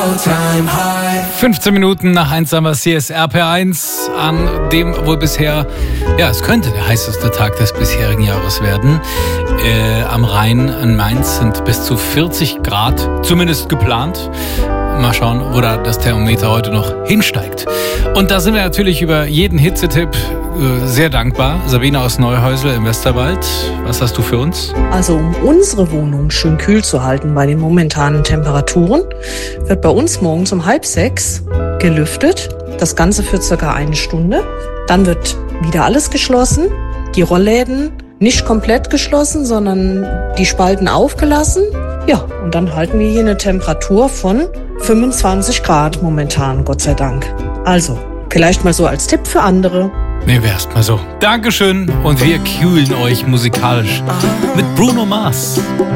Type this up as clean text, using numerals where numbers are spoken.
all-time high. 15 Minuten nach 1 haben wir CSRP1 an dem wohl bisher, ja, es könnte der heißeste Tag des bisherigen Jahres werden. Am Rhein in Mainz sind bis zu 40 Grad, zumindest geplant. Mal schauen, wo da das Thermometer heute noch hinsteigt. Und da sind wir natürlich über jeden Hitzetipp sehr dankbar. Sabine aus Neuhäusel im Westerwald, was hast du für uns? Also um unsere Wohnung schön kühl zu halten bei den momentanen Temperaturen, wird bei uns morgens um 5:30 gelüftet. Das Ganze für circa 1 Stunde. Dann wird wieder alles geschlossen. Die Rollläden nicht komplett geschlossen, sondern die Spalten aufgelassen. Ja, und dann halten wir hier eine Temperatur von 25 Grad momentan, Gott sei Dank. Also, vielleicht mal so als Tipp für andere. Nehmen wir erst mal so. Dankeschön und wir kühlen euch musikalisch mit Bruno Mars.